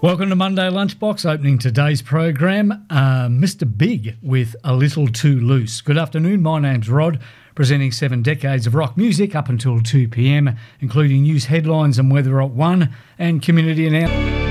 Welcome to Monday Lunchbox, opening today's program, Mr. Big with A Little Too Loose. Good afternoon, my name's Rod, presenting 7 decades of rock music up until 2 p.m, including news headlines and weather at 1 and community announcements.